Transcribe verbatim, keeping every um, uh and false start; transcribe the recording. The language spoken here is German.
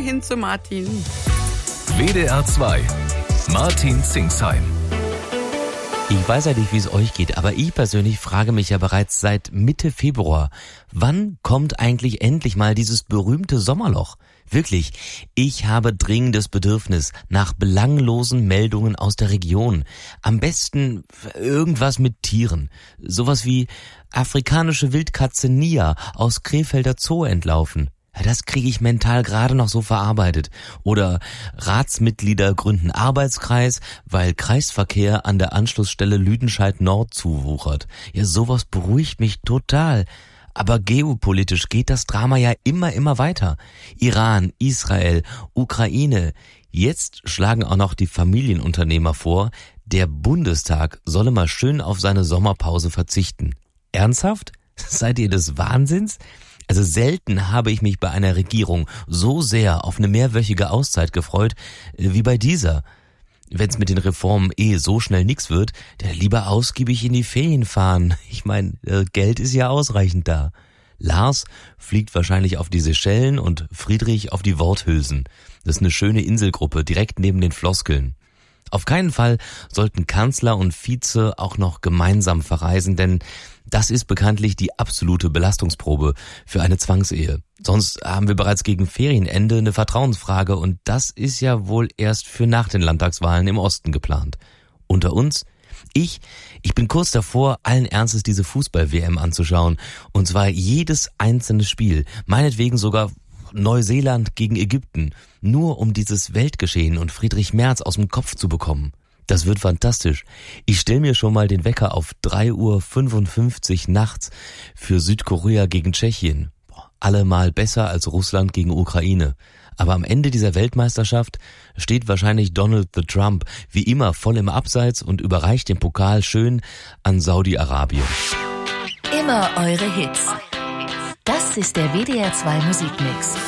hin zu Martin. W D R zwei. Martin Zingsheim. Ich weiß ja nicht, wie es euch geht, aber ich persönlich frage mich ja bereits seit Mitte Februar, wann kommt eigentlich endlich mal dieses berühmte Sommerloch? Wirklich, ich habe dringendes Bedürfnis nach belanglosen Meldungen aus der Region. Am besten irgendwas mit Tieren. Sowas wie afrikanische Wildkatze Nia aus Krefelder Zoo entlaufen. Das kriege ich mental gerade noch so verarbeitet. Oder Ratsmitglieder gründen Arbeitskreis, weil Kreisverkehr an der Anschlussstelle Lüdenscheid Nord zuwuchert. Ja, sowas beruhigt mich total. Aber geopolitisch geht das Drama ja immer, immer weiter. Iran, Israel, Ukraine. Jetzt schlagen auch noch die Familienunternehmer vor, der Bundestag solle mal schön auf seine Sommerpause verzichten. Ernsthaft? Seid ihr des Wahnsinns? Also selten habe ich mich bei einer Regierung so sehr auf eine mehrwöchige Auszeit gefreut wie bei dieser. Wenn es mit den Reformen eh so schnell nix wird, der lieber ausgiebig in die Ferien fahren. Ich meine, Geld ist ja ausreichend da. Lars fliegt wahrscheinlich auf die Seychellen und Friedrich auf die Worthülsen. Das ist eine schöne Inselgruppe direkt neben den Floskeln. Auf keinen Fall sollten Kanzler und Vize auch noch gemeinsam verreisen, denn das ist bekanntlich die absolute Belastungsprobe für eine Zwangsehe. Sonst haben wir bereits gegen Ferienende eine Vertrauensfrage und das ist ja wohl erst für nach den Landtagswahlen im Osten geplant. Unter uns, ich, ich bin kurz davor, allen Ernstes diese Fußball-W M anzuschauen und zwar jedes einzelne Spiel, meinetwegen sogar Neuseeland gegen Ägypten, nur um dieses Weltgeschehen und Friedrich Merz aus dem Kopf zu bekommen. Das wird fantastisch. Ich stelle mir schon mal den Wecker auf drei Uhr fünfundfünfzig nachts für Südkorea gegen Tschechien. Allemal besser als Russland gegen Ukraine. Aber am Ende dieser Weltmeisterschaft steht wahrscheinlich Donald the Trump wie immer voll im Abseits und überreicht den Pokal schön an Saudi-Arabien. Immer eure Hits. Das ist der W D R zwei Musikmix.